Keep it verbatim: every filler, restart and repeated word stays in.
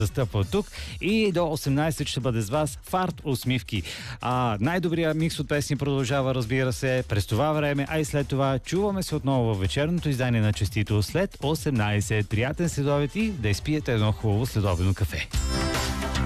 застъпва тук и до осемнайсет ще бъде с вас Фарт усмивки. А, най-добрият микс от песни продължава, разбира се, през това време, а и след това чуваме се отново в вечерното издание на Честито след осемнайсет. Приятен следобед и да изпиете едно хубаво следобедно кафе.